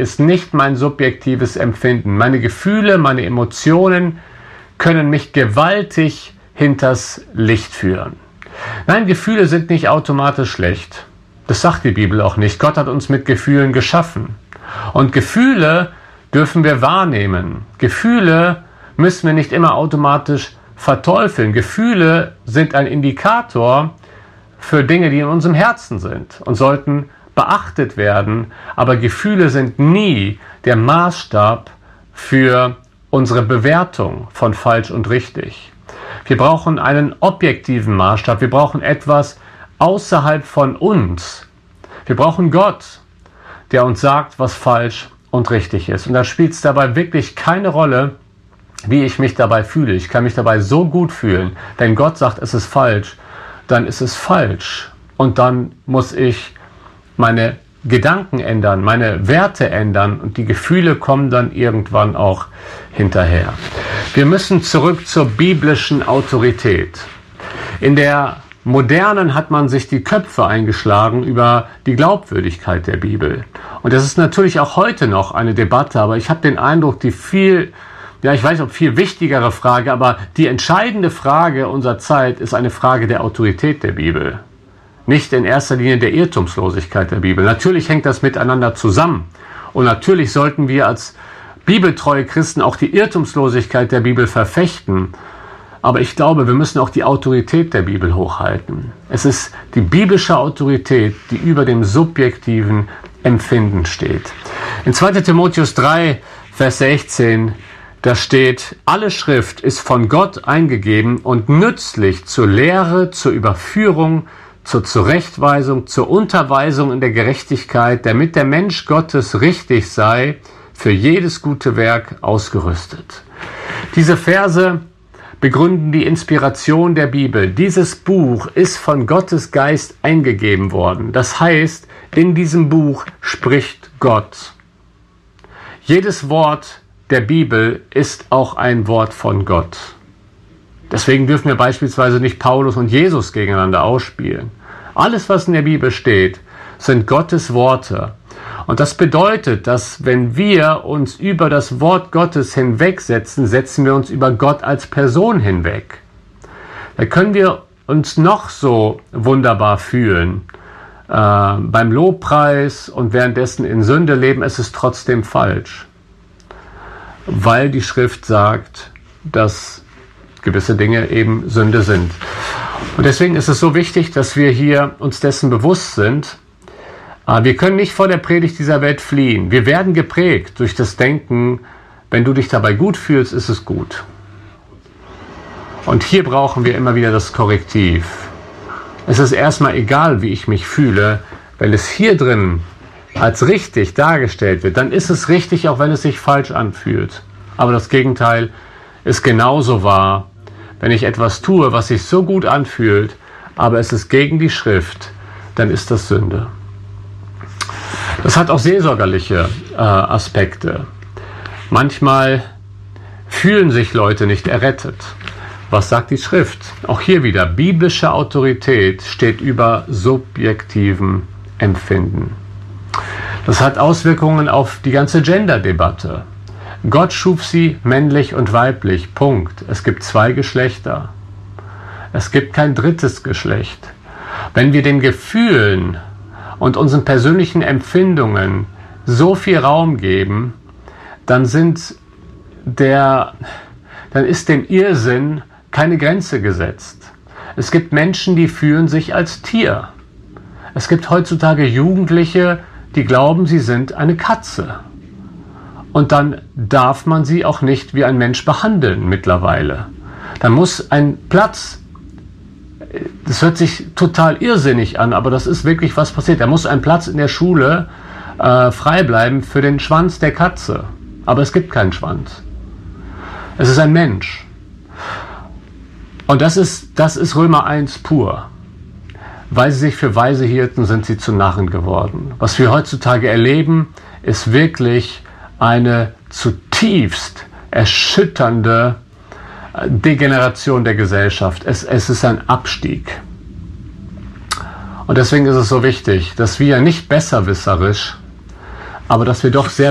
ist nicht mein subjektives Empfinden. Meine Gefühle, meine Emotionen können mich gewaltig hinters Licht führen. Nein, Gefühle sind nicht automatisch schlecht. Das sagt die Bibel auch nicht. Gott hat uns mit Gefühlen geschaffen. Und Gefühle dürfen wir wahrnehmen. Gefühle müssen wir nicht immer automatisch verteufeln. Gefühle sind ein Indikator für Dinge, die in unserem Herzen sind und sollten beachtet werden. Aber Gefühle sind nie der Maßstab für unsere Bewertung von falsch und richtig. Wir brauchen einen objektiven Maßstab. Wir brauchen etwas außerhalb von uns. Wir brauchen Gott, der uns sagt, was falsch und richtig ist. Und da spielt es dabei wirklich keine Rolle, wie ich mich dabei fühle. Ich kann mich dabei so gut fühlen. Wenn Gott sagt, es ist falsch, dann ist es falsch. Und dann muss ich meine Gedanken ändern, meine Werte ändern und die Gefühle kommen dann irgendwann auch hinterher. Wir müssen zurück zur biblischen Autorität. In der Modernen hat man sich die Köpfe eingeschlagen über die Glaubwürdigkeit der Bibel. Und das ist natürlich auch heute noch eine Debatte, aber ich habe den Eindruck, die viel wichtigere Frage, aber die entscheidende Frage unserer Zeit ist eine Frage der Autorität der Bibel. Nicht in erster Linie der Irrtumslosigkeit der Bibel. Natürlich hängt das miteinander zusammen. Und natürlich sollten wir als bibeltreue Christen auch die Irrtumslosigkeit der Bibel verfechten. Aber ich glaube, wir müssen auch die Autorität der Bibel hochhalten. Es ist die biblische Autorität, die über dem subjektiven Empfinden steht. In 2. Timotheus 3, Vers 16, da steht, alle Schrift ist von Gott eingegeben und nützlich zur Lehre, zur Überführung, zur Zurechtweisung, zur Unterweisung in der Gerechtigkeit, damit der Mensch Gottes richtig sei, für jedes gute Werk ausgerüstet. Diese Verse begründen die Inspiration der Bibel. Dieses Buch ist von Gottes Geist eingegeben worden. Das heißt, in diesem Buch spricht Gott. Jedes Wort der Bibel ist auch ein Wort von Gott. Deswegen dürfen wir beispielsweise nicht Paulus und Jesus gegeneinander ausspielen. Alles, was in der Bibel steht, sind Gottes Worte. Und das bedeutet, dass wenn wir uns über das Wort Gottes hinwegsetzen, setzen wir uns über Gott als Person hinweg. Da können wir uns noch so wunderbar fühlen. Beim Lobpreis und währenddessen in Sünde leben, es ist trotzdem falsch. Weil die Schrift sagt, dass gewisse Dinge eben Sünde sind. Und deswegen ist es so wichtig, dass wir hier uns dessen bewusst sind. Wir können nicht vor der Predigt dieser Welt fliehen. Wir werden geprägt durch das Denken, wenn du dich dabei gut fühlst, ist es gut. Und hier brauchen wir immer wieder das Korrektiv. Es ist erstmal egal, wie ich mich fühle, wenn es hier drin als richtig dargestellt wird, dann ist es richtig, auch wenn es sich falsch anfühlt. Aber das Gegenteil ist genauso wahr. Wenn ich etwas tue, was sich so gut anfühlt, aber es ist gegen die Schrift, dann ist das Sünde. Das hat auch seelsorgerliche Aspekte. Manchmal fühlen sich Leute nicht errettet. Was sagt die Schrift? Auch hier wieder, biblische Autorität steht über subjektivem Empfinden. Das hat Auswirkungen auf die ganze Gender-Debatte. Gott schuf sie männlich und weiblich. Punkt. Es gibt 2 Geschlechter. Es gibt kein drittes Geschlecht. Wenn wir den Gefühlen und unseren persönlichen Empfindungen so viel Raum geben, dann ist dem Irrsinn keine Grenze gesetzt. Es gibt Menschen, die fühlen sich als Tier. Es gibt heutzutage Jugendliche, die glauben, sie sind eine Katze. Und dann darf man sie auch nicht wie ein Mensch behandeln mittlerweile. Da muss ein Platz, das hört sich total irrsinnig an, aber das ist wirklich was passiert. Da muss ein Platz in der Schule frei bleiben für den Schwanz der Katze. Aber es gibt keinen Schwanz. Es ist ein Mensch. Und das ist Römer 1 pur. Weil sie sich für Weise hielten, sind sie zu Narren geworden. Was wir heutzutage erleben, ist wirklich eine zutiefst erschütternde Degeneration der Gesellschaft. Es ist ein Abstieg. Und deswegen ist es so wichtig, dass wir nicht besserwisserisch, aber dass wir doch sehr